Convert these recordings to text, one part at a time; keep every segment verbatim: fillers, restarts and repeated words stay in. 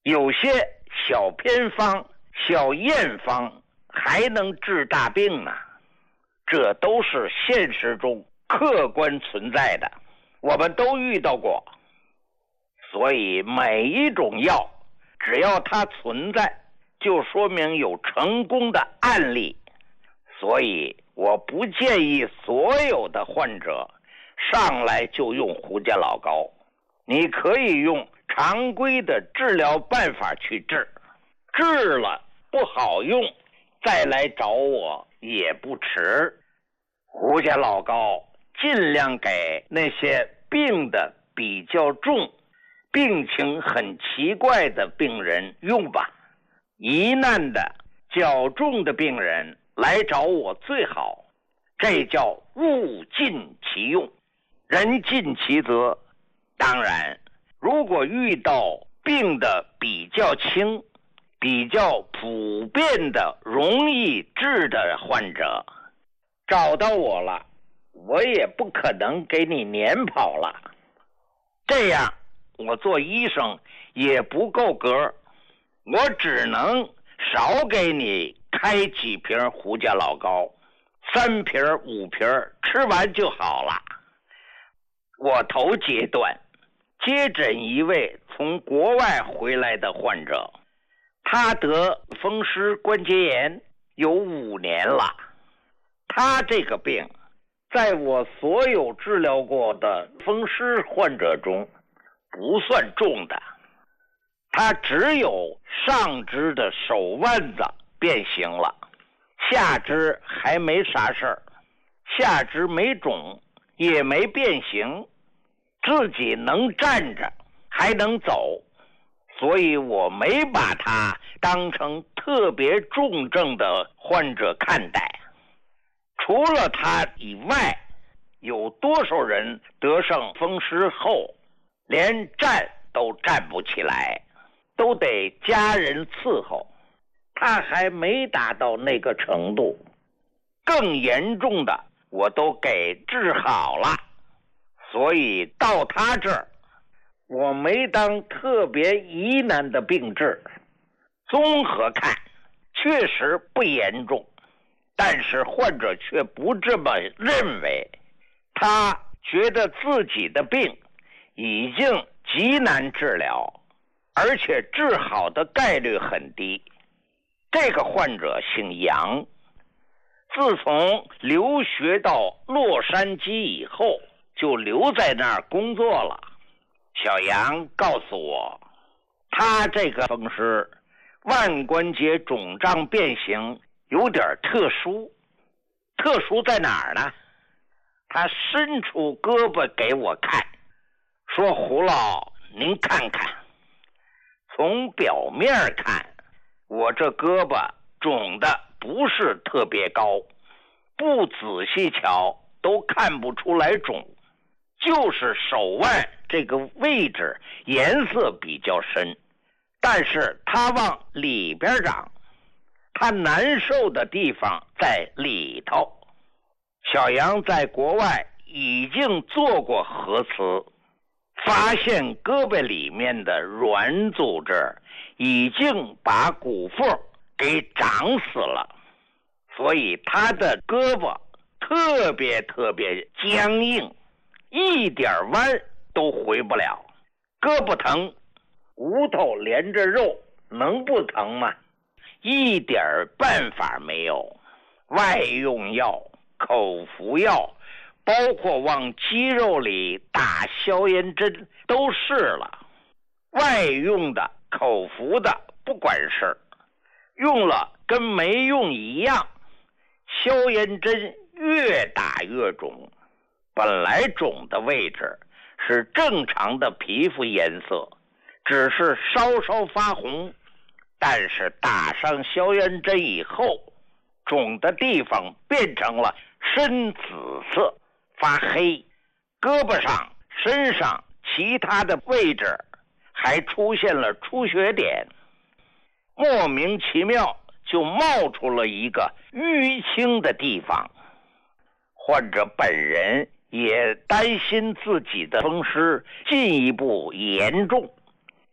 有些小偏方、小验方还能治大病呢，这都是现实中客观存在的，我们都遇到过。所以每一种药只要它存在，就说明有成功的案例。所以我不建议所有的患者上来就用胡家老膏，你可以用常规的治疗办法去治，治了不好用再来找我也不迟。胡家老膏尽量给那些病的比较重、病情很奇怪的病人用吧，疑难的较重的病人来找我最好，这叫物尽其用，人尽其责。当然如果遇到病的比较轻、比较普遍的容易治的患者，找到我了，我也不可能给你撵跑了，这样我做医生也不够格，我只能少给你开几瓶胡家老膏，三瓶五瓶吃完就好了。我头阶段接诊一位从国外回来的患者，他得风湿关节炎有五年了。他这个病在我所有治疗过的风湿患者中不算重的，他只有上肢的手腕子变形了，下肢还没啥事儿，下肢没肿也没变形，自己能站着还能走，所以我没把他当成特别重症的患者看待。除了他以外，有多少人得上风湿后连站都站不起来，都得家人伺候，他还没达到那个程度，更严重的我都给治好了。所以到他这儿我没当特别疑难的病治，综合看确实不严重，但是患者却不这么认为，他觉得自己的病已经极难治疗，而且治好的概率很低。这个患者姓杨，自从留学到洛杉矶以后就留在那儿工作了。小杨告诉我，他这个风湿腕关节肿胀变形有点特殊，特殊在哪儿呢？他伸出胳膊给我看，说胡老您看看，从表面看我这胳膊肿的不是特别高，不仔细瞧都看不出来肿，就是手腕这个位置颜色比较深，但是它往里边长，它难受的地方在里头。小杨在国外已经做过核磁，发现胳膊里面的软组织已经把骨缝给长死了，所以他的胳膊特别特别僵硬，一点弯都回不了。胳膊疼，骨头连着肉能不疼吗？一点办法没有，外用药、口服药，包括往肌肉里打消炎针都试了，外用的、口服的不管事，用了跟没用一样，消炎针越打越肿，本来肿的位置是正常的皮肤颜色，只是稍稍发红，但是打上消炎针以后，肿的地方变成了深紫色，发黑，胳膊上、身上其他的位置还出现了出血点，莫名其妙就冒出了一个淤青的地方。患者本人也担心自己的风湿进一步严重，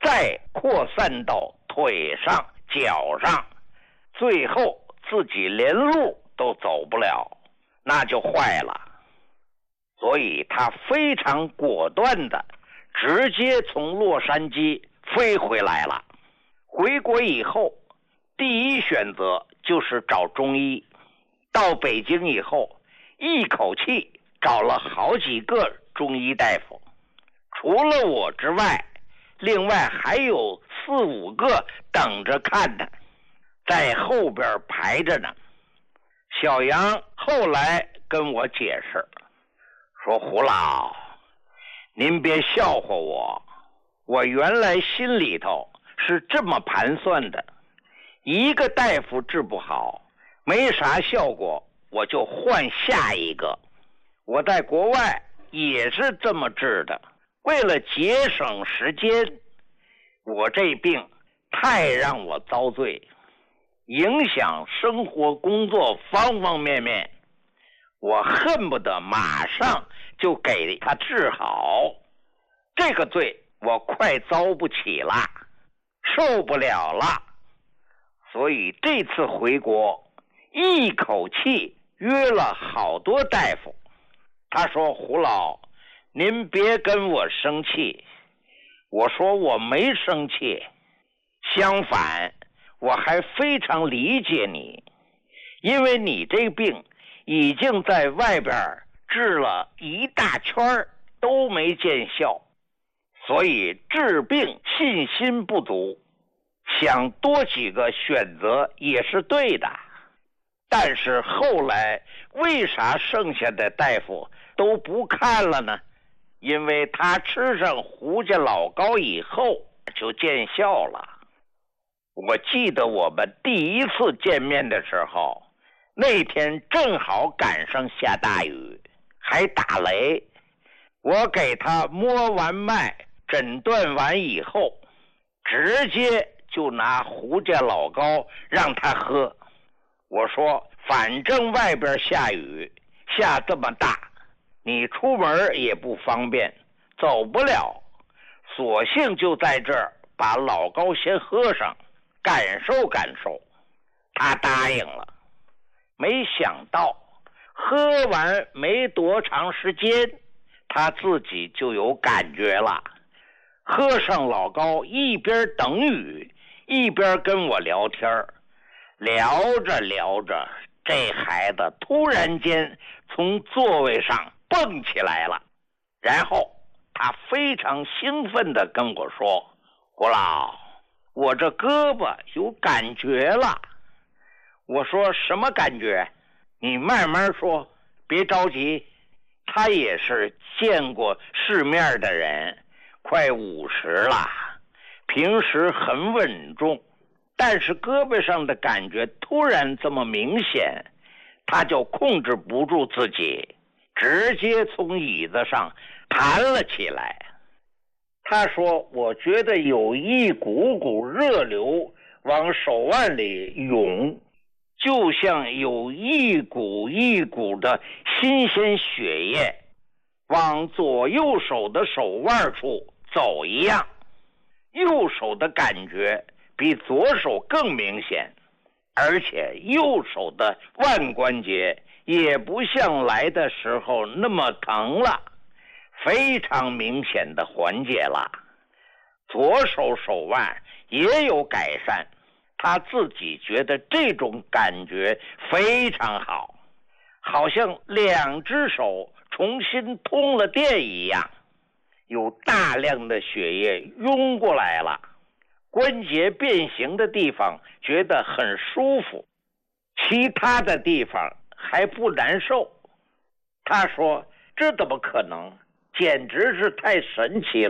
再扩散到腿上、脚上，最后自己连路都走不了，那就坏了。所以他非常果断的直接从洛杉矶飞回来了。回国以后，第一选择就是找中医。到北京以后，一口气找了好几个中医大夫，除了我之外，另外还有四五个等着看他，在后边排着呢。小杨后来跟我解释说，胡老，您别笑话我，我原来心里头是这么盘算的，一个大夫治不好，没啥效果，我就换下一个。我在国外也是这么治的，为了节省时间，我这病太让我遭罪，影响生活工作方方面面，我恨不得马上就给他治好。这个罪我快遭不起了，受不了了。所以这次回国，一口气约了好多大夫。他说，胡老，您别跟我生气。我说我没生气，相反，我还非常理解你，因为你这病已经在外边治了一大圈都没见效，所以治病信心不足，想多几个选择也是对的。但是后来为啥剩下的大夫都不看了呢？因为他吃上胡家老膏以后就见效了。我记得我们第一次见面的时候，那天正好赶上下大雨，还打雷。我给他摸完脉，诊断完以后，直接就拿胡家老膏让他喝。我说，反正外边下雨，下这么大，你出门也不方便，走不了，索性就在这儿把老膏先喝上，感受感受。他答应了。没想到喝完没多长时间，他自己就有感觉了。喝上老膏，一边等雨，一边跟我聊天。聊着聊着，这孩子突然间从座位上蹦起来了，然后他非常兴奋地跟我说，胡老，我这胳膊有感觉了。我说，什么感觉？你慢慢说，别着急。他也是见过世面的人，快五十了，平时很稳重，但是胳膊上的感觉突然这么明显，他就控制不住自己，直接从椅子上弹了起来。他说，我觉得有一股股热流往手腕里涌，就像有一股一股的新鲜血液往左右手的手腕处走一样。右手的感觉比左手更明显，而且右手的腕关节也不像来的时候那么疼了，非常明显的缓解了。左手手腕也有改善，他自己觉得这种感觉非常好，好像两只手重新通了电一样，有大量的血液涌过来了，关节变形的地方觉得很舒服，其他的地方还不难受。他说，这怎么可能？简直是太神奇了。